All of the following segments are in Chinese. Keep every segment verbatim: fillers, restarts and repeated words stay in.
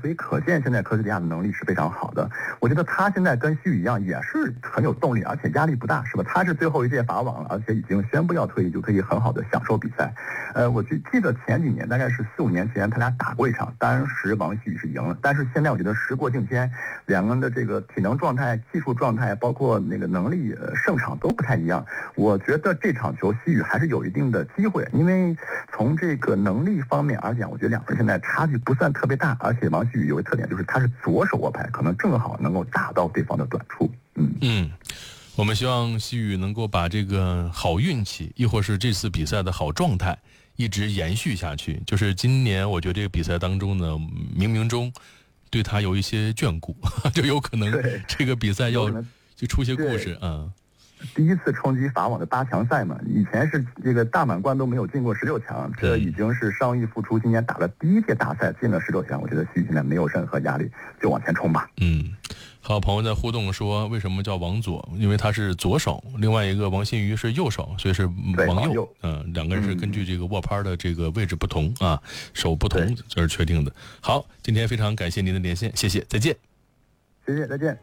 所以可见现在科斯蒂亚的能力是非常好的。我觉得他现在跟西语一样，也是很有动力，而且压力不大，是吧？他是最后一届法网了，而且已经宣布要退役，就可以很好的享受比赛。呃，我记记得前几年，大概是四五年前，他俩打过一场，当时王西雨是赢了，但是现在我觉得时过境迁，两个人的这个体能状态、技术状态，包括那个能力、呃、胜场都不太一样。我觉得这场球西雨还是有一定的机会，因为从这个能力方面而讲，我觉得两个人现在差距不算特别大，而且王西雨有个特点，就是他是左手握拍，可能正好能够打到对方的短处。嗯嗯，我们希望西雨能够把这个好运气，亦或是这次比赛的好状态一直延续下去。就是今年我觉得这个比赛当中呢，冥冥中对他有一些眷顾，就有可能这个比赛要就出些故事啊。 第一次冲击法网的八强赛嘛，以前是这个大满贯都没有进过十六强，这已经是伤愈复出，今年打了第一届大赛进了十六强，我觉得西雨现在没有任何压力，就往前冲吧。 嗯，好，朋友在互动说，为什么叫王左？因为他是左手，另外一个王新宇是右手，所以是王右。嗯、呃，两个人是根据这个握拍的这个位置不同啊，手不同，这是确定的。好，今天非常感谢您的连线，谢谢，再见。 谢谢，再见。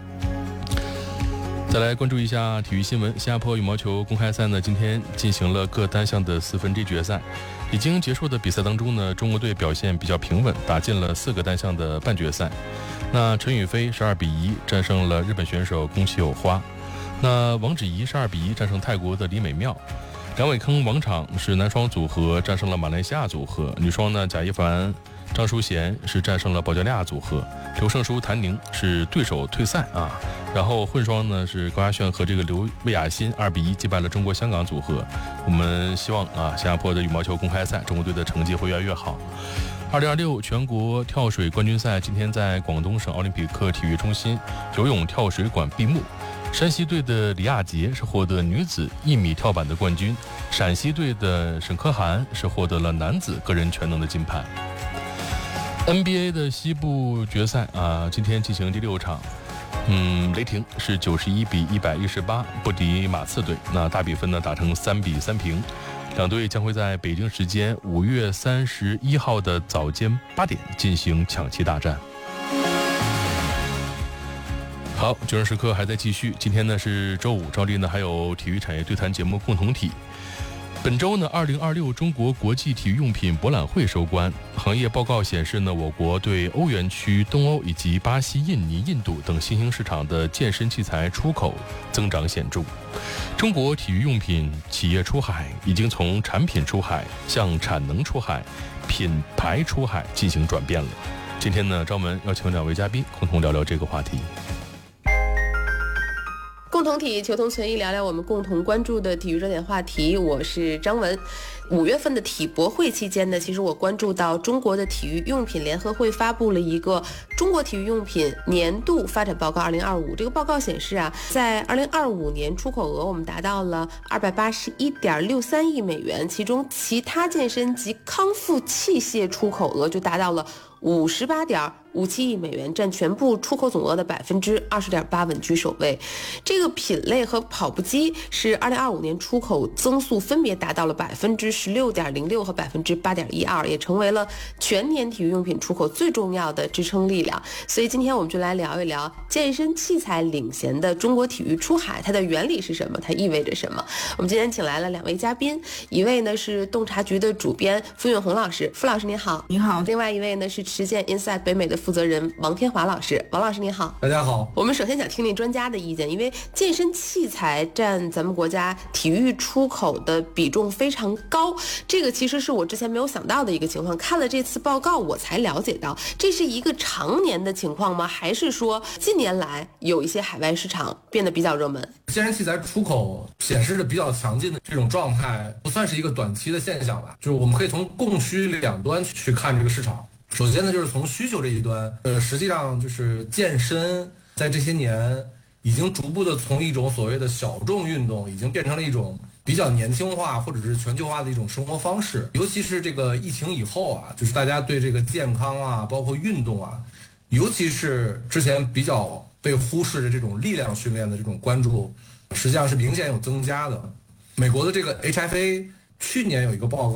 再来关注一下体育新闻。新加坡羽毛球公开赛呢，今天进行了各单项的四分之一决赛。已经结束的比赛当中呢，中国队表现比较平稳，打进了四个单项的半决赛。那陈雨菲十二比一战胜了日本选手宫崎友花。那王芷怡十二比一战胜泰国的李美妙。梁伟铿王昶是男双组合战胜了马来西亚组合，女双呢贾一凡张淑贤是战胜了保加利亚组合，刘胜书谭宁是对手退赛啊。然后混双呢是高亚炫和这个刘魏雅欣二比一击败了中国香港组合。我们希望啊，新加坡的羽毛球公开赛中国队的成绩会越来越好。二零二六全国跳水冠军赛今天在广东省奥林匹克体育中心游泳跳水馆闭幕。山西队的李亚杰是获得女子一米跳板的冠军，陕西队的沈可汗是获得了男子个人全能的金牌。N B A 的西部决赛啊，今天进行第六场。嗯，雷霆是九十一比一百一十八不敌马刺队，那大比分呢打成三比三平。两队将会在北京时间五月三十一号的早间八点进行抢七大战。好，九人时刻还在继续。今天呢是周五，照例呢还有体育产业对谈节目共同体。本周呢，二零二六中国国际体育用品博览会收官。行业报告显示呢，我国对欧元区、东欧以及巴西、印尼、印度等新兴市场的健身器材出口增长显著。中国体育用品企业出海已经从产品出海向产能出海、品牌出海进行转变了。今天呢，招门邀请两位嘉宾共同聊聊这个话题。 共同体求同存异，聊聊我们共同关注的体育热点话题。我是张文。五月份的体博会期间呢，其实我关注到中国的体育用品联合会发布了一个中国体育用品年度发展报告二零二五。这个报告显示啊，在二零二五年出口额我们达到了二百八十一点六三亿美元，其中其他健身及康复器械出口额就达到了五十八点五七亿美元，占全部出口总额的百分之二十点八，稳居首位。这个品类和跑步机是二零二五年出口增速分别达到了百分之十六点零六和百分之八点一二，也成为了全年体育用品出口最重要的支撑力量。所以今天我们就来聊一聊健身器材领衔的中国体育出海，它的原理是什么，它意味着什么。我们今天请来了两位嘉宾，一位呢是洞察局的主编付运红老师，付老师您好。 您好。 另外一位呢是实践 Inside 北美的负责人王天华老师，王老师您好。 大家好。 我们首先想听听专家的意见，因为健身器材占咱们国家体育出口的比重非常高，这个其实是我之前没有想到的一个情况。看了这次报告我才了解到，这是一个常年的情况吗？还是说近年来有一些海外市场变得比较热门？ 健身器材出口显示着比较强劲的这种状态，不算是一个短期的现象吧，就是我们可以从供需两端去看这个市场。首先呢，就是从需求这一端，呃，实际上就是健身在这些年已经逐步的从一种所谓的小众运动，已经变成了一种比较年轻化或者是全球化的一种生活方式。尤其是这个疫情以后啊，就是大家对这个健康啊，包括运动啊，尤其是之前比较被忽视的这种力量训练的这种关注，实际上是明显有增加的。美国的这个 H F A 去年有一个报告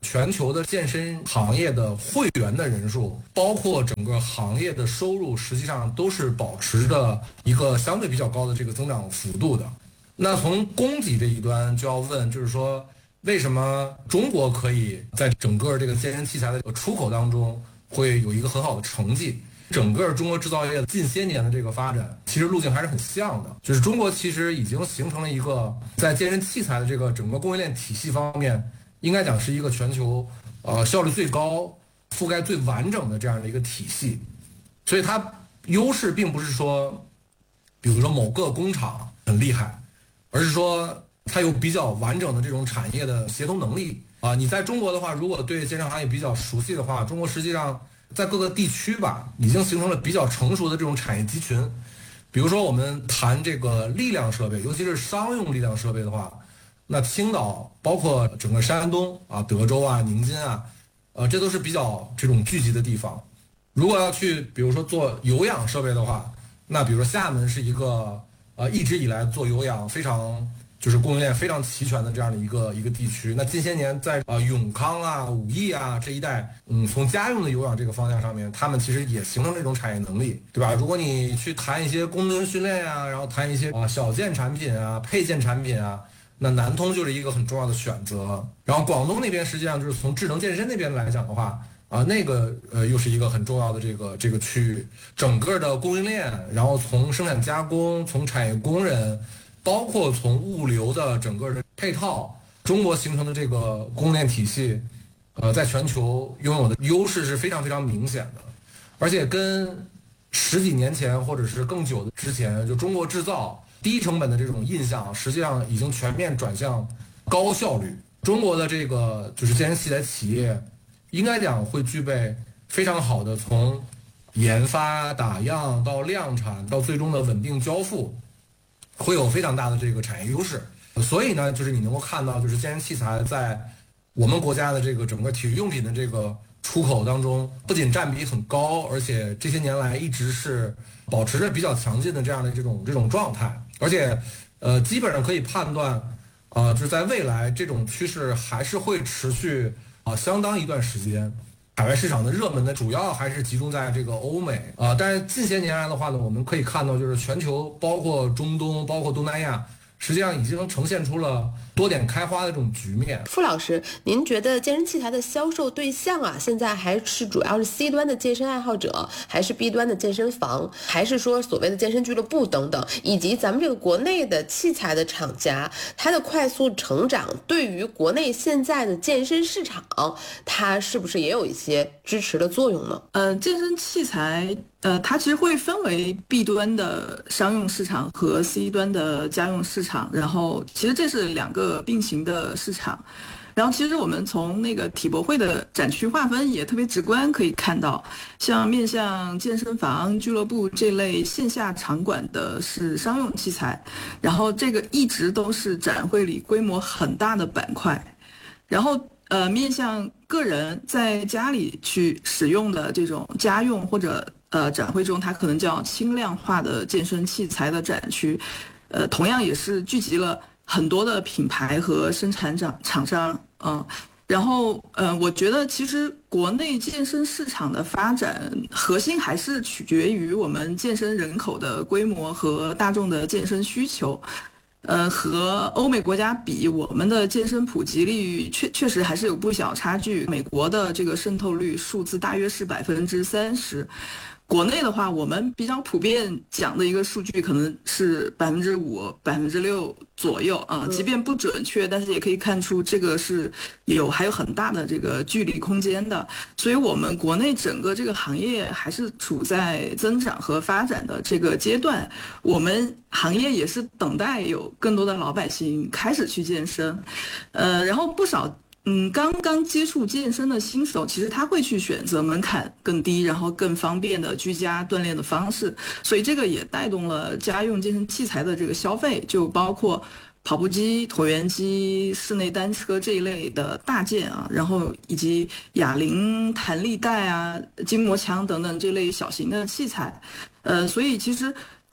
全球的健身行业的会员的人数，包括整个行业的收入，实际上都是保持着一个相对比较高的这个增长幅度的。那从供给这一端就要问，就是说为什么中国可以在整个这个健身器材的出口当中会有一个很好的成绩？整个中国制造业近些年的这个发展，其实路径还是很像的，就是中国其实已经形成了一个在健身器材的这个整个供应链体系方面，应该讲是一个全球呃效率最高、覆盖最完整的这样的一个体系。所以它优势并不是说，比如说某个工厂很厉害，而是说它有比较完整的这种产业的协同能力啊。你在中国的话，如果对健身行业比较熟悉的话，中国实际上在各个地区吧，已经形成了比较成熟的这种产业集群。比如说我们谈这个力量设备，尤其是商用力量设备的话，那青岛包括整个山东啊、德州啊、宁津啊，呃，这都是比较这种聚集的地方。如果要去比如说做有氧设备的话，那比如说厦门是一个呃一直以来做有氧非常就是供应链非常齐全的这样的一个一个地区。那近些年在啊、呃、永康啊、武义啊这一带，嗯，从家用的有氧这个方向上面，他们其实也形成这种产业能力，对吧？如果你去谈一些功能训练啊，然后谈一些啊小件产品啊、配件产品啊，那南通就是一个很重要的选择。然后广东那边实际上就是从智能健身那边来讲的话，啊，那个呃又是一个很重要的这个这个区域，整个的供应链，然后从生产加工、从产业工人。包括从物流的整个的配套，中国形成的这个供应链体系，呃，在全球拥有的优势是非常非常明显的，而且跟十几年前或者是更久的之前，就中国制造低成本的这种印象，实际上已经全面转向高效率。中国的这个就是健身器材企业，应该讲会具备非常好的从研发、打样到量产到最终的稳定交付。会有非常大的这个产业优势，所以呢，就是你能够看到，就是健身器材在我们国家的这个整个体育用品的这个出口当中，不仅占比很高，而且这些年来一直是保持着比较强劲的这样的这种这种状态，而且，呃，基本上可以判断，啊、呃，就是在未来这种趋势还是会持续啊、呃、相当一段时间。海外市场的热门呢，主要还是集中在这个欧美啊、呃，但是近些年来的话呢，我们可以看到，就是全球包括中东、包括东南亚，实际上已经呈现出了多点开花的这种局面。 傅老师，您觉得健身器材的销售对象啊，现在还是主要是 C 端的健身爱好者，还是 B 端的健身房，还是说所谓的健身俱乐部等等，以及咱们这个国内的器材的厂家，它的快速成长对于国内现在的健身市场，它是不是也有一些支持的作用呢？ 呃，健身器材呃，它其实会分为 B 端的商用市场和 C 端的家用市场，然后其实这是两个并行的市场。然后其实我们从那个体博会的展区划分也特别直观，可以看到，像面向健身房、俱乐部这类线下场馆的是商用器材，然后这个一直都是展会里规模很大的板块。然后呃，面向个人在家里去使用的这种家用或者呃展会中，它可能叫轻量化的健身器材的展区，呃，同样也是聚集了很多的品牌和生产厂厂商，嗯、呃，然后呃，我觉得其实国内健身市场的发展核心还是取决于我们健身人口的规模和大众的健身需求。呃，和欧美国家比，我们的健身普及率确确实还是有不小差距。美国的这个渗透率数字大约是百分之三十，国内的话，我们比较普遍讲的一个数据可能是百分之五、百分之六左右啊，即便不准确，但是也可以看出这个是有还有很大的这个距离空间的。所以，我们国内整个这个行业还是处在增长和发展的这个阶段。我们行业也是等待有更多的老百姓开始去健身，呃，然后不少。嗯，刚刚接触健身的新手，其实他会去选择门槛更低，然后更方便的居家锻炼的方式，所以这个也带动了家用健身器材的这个消费，就包括跑步机、椭圆机、室内单车这一类的大件啊，然后以及哑铃、弹力带啊、筋膜枪等等这类小型的器材，呃，所以其实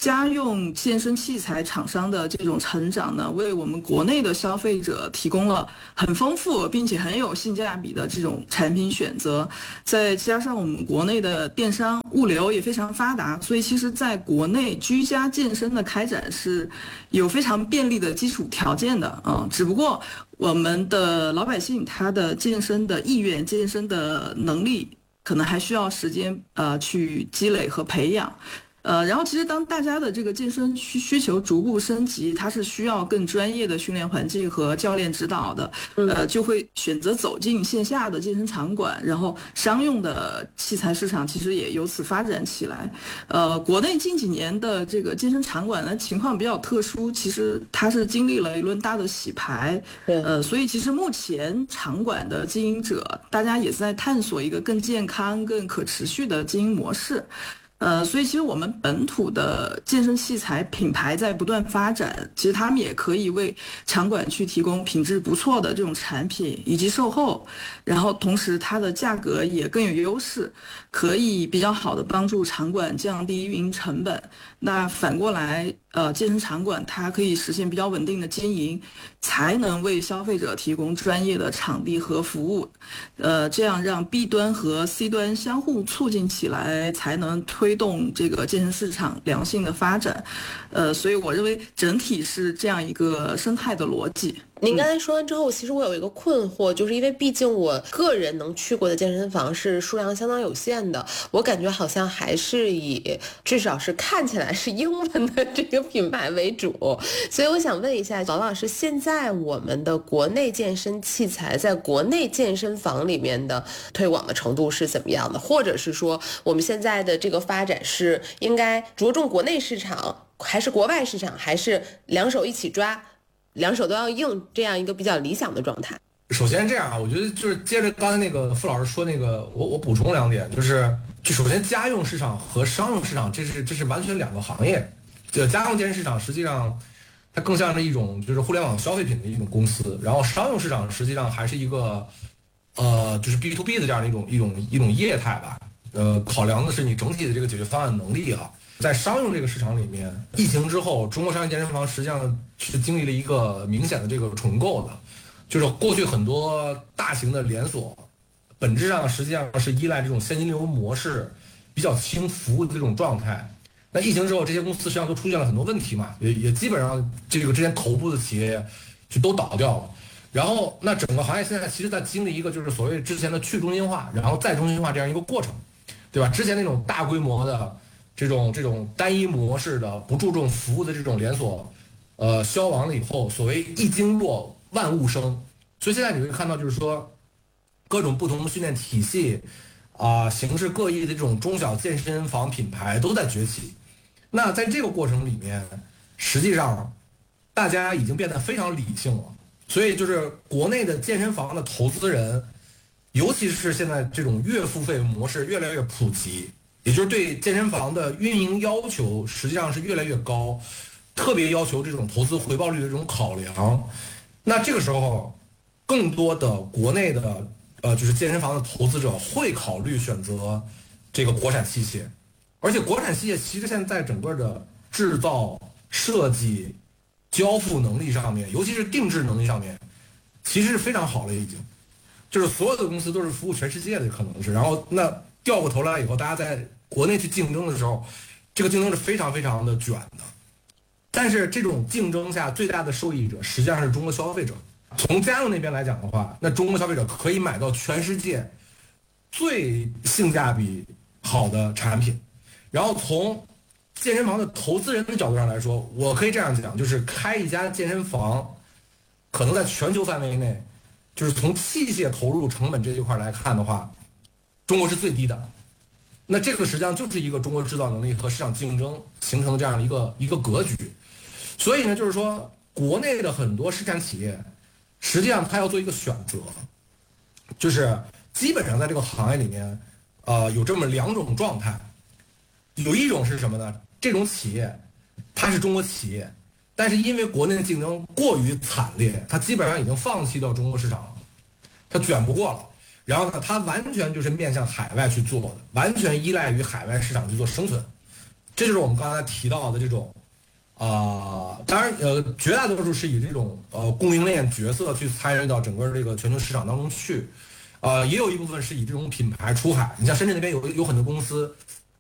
家用健身器材厂商的这种成长呢，为我们国内的消费者提供了很丰富并且很有性价比的这种产品选择，再加上我们国内的电商物流也非常发达，所以其实在国内居家健身的开展是有非常便利的基础条件的啊、嗯，只不过我们的老百姓他的健身的意愿、健身的能力可能还需要时间呃去积累和培养。呃，然后其实当大家的这个健身需需求逐步升级，它是需要更专业的训练环境和教练指导的，呃，就会选择走进线下的健身场馆，然后商用的器材市场其实也由此发展起来。呃，国内近几年的这个健身场馆呢情况比较特殊，其实它是经历了一轮大的洗牌，呃，所以其实目前场馆的经营者大家也是在探索一个更健康、更可持续的经营模式。呃，所以其实我们本土的健身器材品牌在不断发展，其实他们也可以为场馆去提供品质不错的这种产品以及售后，然后同时它的价格也更有优势，可以比较好的帮助场馆降低运营成本。那反过来，呃，健身场馆它可以实现比较稳定的经营，才能为消费者提供专业的场地和服务，呃，这样让 B 端和 C 端相互促进起来，才能推动这个健身市场良性的发展。呃，所以我认为整体是这样一个生态的逻辑。 您刚才说完之后，其实我有一个困惑，就是因为毕竟我个人能去过的健身房是数量相当有限的，我感觉好像还是以至少是看起来是英文的这个品牌为主，所以我想问一下老老师，现在我们的国内健身器材在国内健身房里面的推广的程度是怎么样的？或者是说我们现在的这个发展是应该着重国内市场，还是国外市场，还是两手一起抓？两手都要硬，这样一个比较理想的状态。 首先这样啊，我觉得就是接着刚才那个傅老师说那个，我我补充两点，就是就首先家用市场和商用市场这是这是完全两个行业。这家用健身市场实际上它更像是一种就是互联网消费品的一种公司，然后商用市场实际上还是一个呃就是 B to B 的这样的一种一种一种业态吧。呃，考量的是你整体的这个解决方案能力啊。在商用这个市场里面，疫情之后，中国商业健身房实际上是经历了一个明显的这个重构的，就是过去很多大型的连锁，本质上实际上是依赖这种现金流模式比较轻服务的这种状态。那疫情之后，这些公司实际上都出现了很多问题嘛，也也基本上这个之前头部的企业就都倒掉了。然后，那整个行业现在其实在经历一个就是所谓之前的去中心化，然后再中心化这样一个过程，对吧？之前那种大规模的。这种这种单一模式的不注重服务的这种连锁，呃，消亡了以后，所谓一经落万物生，所以现在你会看到，就是说，各种不同的训练体系，啊、呃，形式各异的这种中小健身房品牌都在崛起。那在这个过程里面，实际上大家已经变得非常理性了，所以就是国内的健身房的投资人，尤其是现在这种月付费模式越来越普及。也就是对健身房的运营要求实际上是越来越高，特别要求这种投资回报率的这种考量。那这个时候，更多的国内的呃就是健身房的投资者会考虑选择这个国产器械，而且国产器械其实现在在整个的制造、设计、交付能力上面，尤其是定制能力上面，其实是非常好了已经。就是所有的公司都是服务全世界的，可能是。然后那。掉过头来以后，大家在国内去竞争的时候，这个竞争是非常非常的卷的。但是这种竞争下最大的受益者实际上是中国消费者。从家用那边来讲的话，那中国消费者可以买到全世界最性价比好的产品。然后从健身房的投资人的角度上来说，我可以这样讲，就是开一家健身房，可能在全球范围内，就是从器械投入成本这一块来看的话。中国是最低的，那这个实际上就是一个中国制造能力和市场竞争形成的这样的一个一个格局。所以呢，就是说国内的很多生产企业，实际上它要做一个选择，就是基本上在这个行业里面，呃，有这么两种状态。有一种是什么呢？这种企业它是中国企业，但是因为国内的竞争过于惨烈，它基本上已经放弃到中国市场了，它卷不过了。然后呢，它完全就是面向海外去做的，完全依赖于海外市场去做生存。这这就是我们刚才提到的这种，啊、呃，当然呃，绝大多数是以这种呃供应链角色去参与到整个这个全球市场当中去，呃，也有一部分是以这种品牌出海。你像深圳那边有有很多公司，